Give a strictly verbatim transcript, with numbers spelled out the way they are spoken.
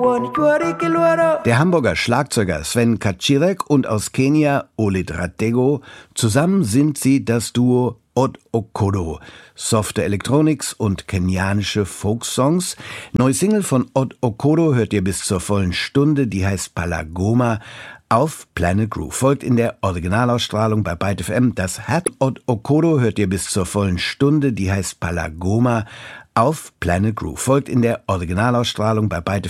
Der Hamburger Schlagzeuger Sven Kaczirek und aus Kenia Ole Dratego, zusammen sind sie das Duo Od Okodo. Softe Electronics und kenianische Folksongs. Neue Single von Od Okodo hört ihr bis zur vollen Stunde, die heißt Palagoma auf Planet Groove. Folgt in der Originalausstrahlung bei Byte F M. Das Hat Od Okodo hört ihr bis zur vollen Stunde, die heißt Palagoma auf Planet Groove. Folgt in der Originalausstrahlung bei Byte